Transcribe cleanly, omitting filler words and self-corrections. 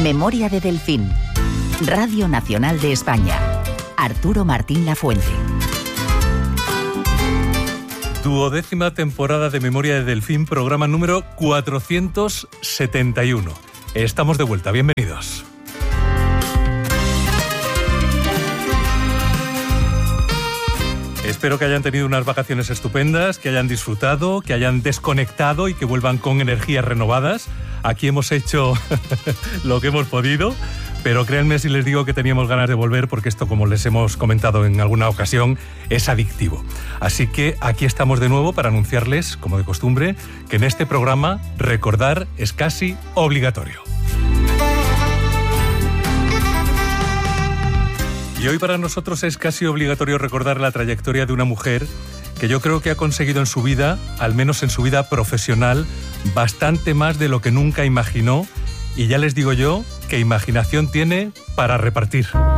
Memoria de Delfín. Radio Nacional de España. Arturo Martín Lafuente. 12ª temporada de Memoria de Delfín, programa número 471. Estamos de vuelta, bienvenidos. Espero que hayan tenido unas vacaciones estupendas, que hayan disfrutado, que hayan desconectado y que vuelvan con energías renovadas. Aquí hemos hecho lo que hemos podido, pero créanme si les digo que teníamos ganas de volver, porque esto, como les hemos comentado en alguna ocasión, es adictivo. Así que aquí estamos de nuevo para anunciarles, como de costumbre, que en este programa recordar es casi obligatorio. Y hoy para nosotros es casi obligatorio recordar la trayectoria de una mujer que yo creo que ha conseguido en su vida, al menos en su vida profesional, bastante más de lo que nunca imaginó, y ya les digo yo que imaginación tiene para repartir.